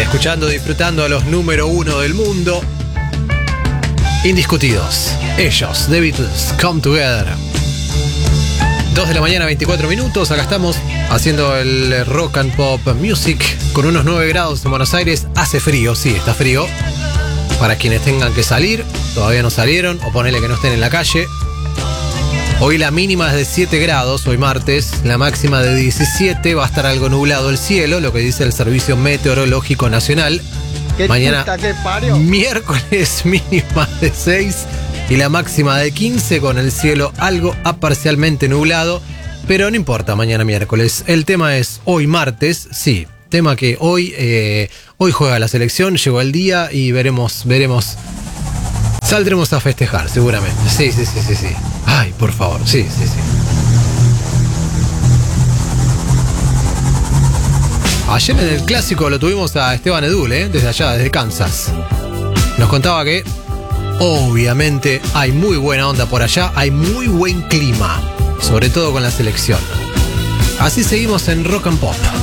Escuchando, disfrutando a los número uno del mundo. Indiscutidos. Ellos, The Beatles, Come Together. 2 de la mañana, 24 minutos. Acá estamos haciendo el Rock and Pop Music con unos 9 grados en Buenos Aires. Hace frío, sí, está frío. Para quienes tengan que salir, todavía no salieron, o ponele que no estén en la calle. Hoy la mínima es de 7 grados, hoy martes. La máxima de 17, va a estar algo nublado el cielo, lo que dice el Servicio Meteorológico Nacional. Mañana, miércoles, mínima de 6 y la máxima de 15 con el cielo algo parcialmente nublado. Pero no importa, mañana miércoles. El tema es hoy martes, sí. Tema que hoy juega la selección, llegó el día y veremos. Saldremos a festejar, seguramente. Sí. Ay, por favor, sí. Ayer en el clásico lo tuvimos a Esteban Edul, desde allá, desde Kansas. Nos contaba que, obviamente, hay muy buena onda por allá, hay muy buen clima, sobre todo con la selección. Así seguimos en Rock and Pop.